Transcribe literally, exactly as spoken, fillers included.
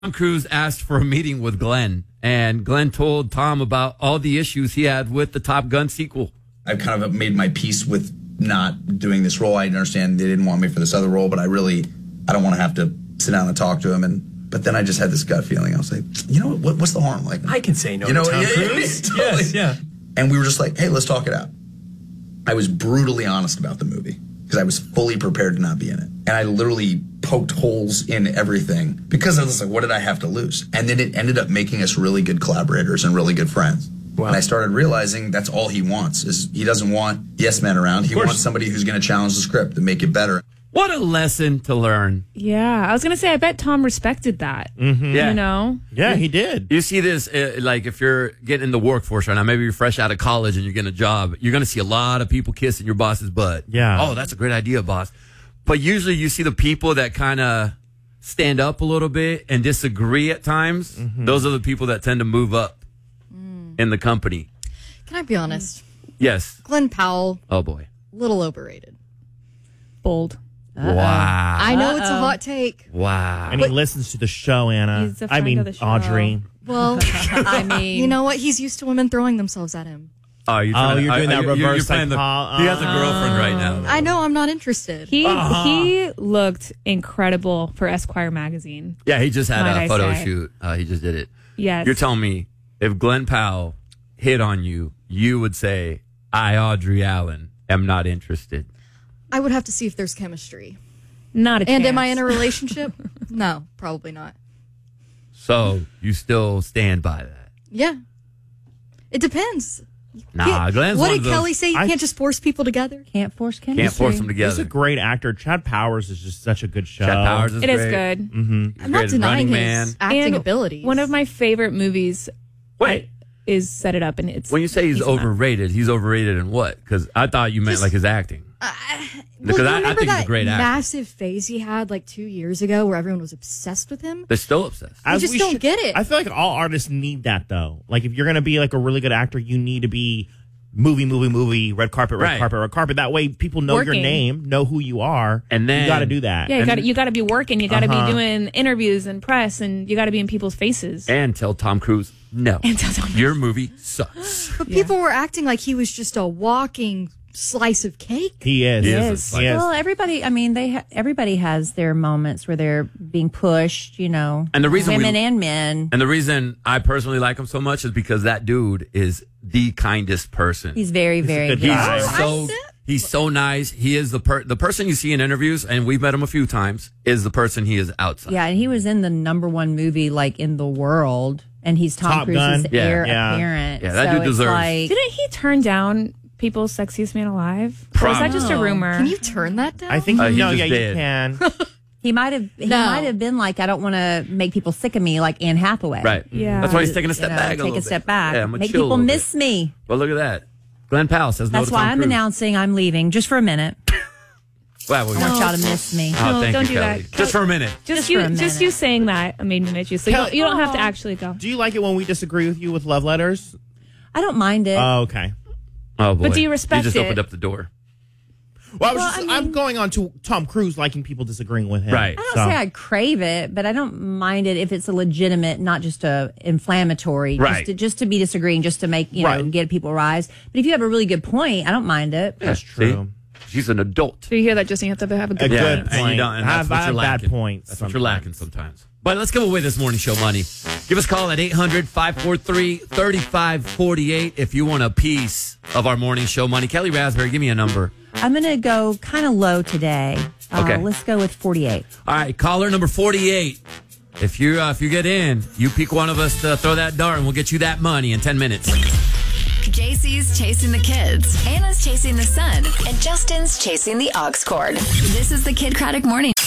Tom Cruise asked for a meeting with Glenn, and Glenn told Tom about all the issues he had with the Top Gun sequel. I've kind of made my peace with not doing this role. I understand they didn't want me for this other role, but I really, I don't want to have to sit down and talk to him. And but then I just had this gut feeling. I was like, you know what? What's the harm? Like, I can say no you know, to Tom yeah, Cruise. Yeah, totally. Yes, yeah. And we were just like, hey, let's talk it out. I was brutally honest about the movie because I was fully prepared to not be in it. And I literally poked holes in everything because I was like, what did I have to lose? And then it ended up making us really good collaborators and really good friends. Wow. And I started realizing that's all he wants. Is he doesn't want yes men around. He wants somebody who's going to challenge the script and make it better. What a lesson to learn. Yeah, I was going to say, I bet Tom respected that. Mm-hmm. Yeah. You know? Yeah, he did. You see this, uh, like, if you're getting in the workforce right now, maybe you're fresh out of college and you're getting a job, you're going to see a lot of people kissing your boss's butt. Yeah. Oh, that's a great idea, boss. But usually you see the people that kind of stand up a little bit and disagree at times. Mm-hmm. Those are the people that tend to move up mm. in the company. Can I be honest? Yes. Glenn Powell. Oh, boy. Little overrated. Bold. Uh-oh. Wow. I know it's a hot take. Wow. And he listens to the show, Anna. He's a I friend mean, of the show. Audrey. Well, I mean, you know what? He's used to women throwing themselves at him. Oh, you're, oh, to, you're doing are, that are, reverse you're playing the, uh, He has a girlfriend right now. I know. I'm not interested. He uh-huh. he looked incredible for Esquire magazine. Yeah, he just had Might a I photo say. shoot. Uh, he just did it. Yes. You're telling me if Glenn Powell hit on you, you would say, I, Audrey Allen, am not interested. I would have to see if there's chemistry. Not a And chance. am I in a relationship? No, probably not. So you still stand by that? Yeah. It depends. Nah, Can't- Glenn's What one did of those- Kelly say? You I- can't just force people together? Can't force chemistry. Can't force them He's together. a great actor. Chad Powers is just such a good show. Chad Powers is It great. is good. Mm-hmm. He's I'm great not as denying Running his Man. acting And abilities. One of my favorite movies Wait, is Set It Up, and it's when you say he's, he's not. overrated, he's overrated in what? Because I thought you meant Just- like his acting. Uh, Because well, I- I remember think he's that a great actor. massive phase he had like two years ago where everyone was obsessed with him? They're still obsessed. I As just we don't should- get it. I feel like all artists need that, though. Like, if you're going to be like a really good actor, you need to be movie, movie, movie, red carpet, red Right. carpet, red carpet. That way people know Working. your name, know who you are. And then- you got to do that. Yeah, you And- got you got to be working. You got to Uh-huh. be doing interviews and press, and you got to be in people's faces. And tell Tom Cruise, no, And tell Tom your movie sucks. But people were acting like he was just a walking slice of cake. He is. He is. Yes. Like- He is. Well, everybody, I mean, they ha- everybody has their moments where they're being pushed, you know, And the reason we- women and men. And the reason I personally like him so much is because that dude is the kindest person. He's very, very good good. guy. He's Oh, so I said- he's so nice. He is the per the person you see in interviews, and we've met him a few times. Is the person he is outside. Yeah, and he was in the number one movie like in the world, and he's Tom Top Cruise's Gun. Yeah. heir Yeah. apparent. Yeah, that so dude it's deserves- Like, Didn't he turn down People's Sexiest Man Alive? Or is that just a Probably. rumor? Can you turn that down? I think, Uh, he no, just yeah, did. you can. he might have he No. might have been like, I don't want to make people sick of me, like Anne Hathaway. Right. Yeah. That's why he's taking a You step know, back. take a, little a step bit. back, Yeah, I'm gonna make chill a people little miss bit. me. Well, look at that. Glenn Powell says no That's to why Tom I'm Cruise. announcing I'm leaving just for a minute. Wow, well, I want y'all to miss me. Oh, No, thank don't you, do Kelly. that. Just for a minute. just Just you, for a just minute. you saying that made me miss you. So you, don't, you don't have to actually go. Do you like it when we disagree with you with love letters? I don't mind it. Oh, okay. Oh boy. But do you respect You just it? opened up the door. Well, I was Well, just, I mean- I'm going on to Tom Cruise liking people disagreeing with him. Right. I don't So- say I crave it, but I don't mind it if it's a legitimate, not just a inflammatory, Right. just to, just to be disagreeing, just to make, you know, Right. get people rise. But if you have a really good point, I don't mind it. That's true. See? She's an adult. So you hear that, Justin? You have to have a A good good Yeah, point. and you don't. And that's Have- what I you're have lacking. bad points. That's what you're sometimes. lacking sometimes. But let's give away this morning show money. Give us a call at eight hundred, five four three, three five four eight if you want a piece of our morning show money. Kelly Raspberry, give me a number. I'm going to go kind of low today. Uh, Okay. Let's go with forty-eight. All right, caller number forty-eight. If you uh, if you get in, you pick one of us to throw that dart, and we'll get you that money in ten minutes. J C's chasing the kids, Anna's chasing the sun, and Justin's chasing the aux cord. This is the Kid Craddock Morning.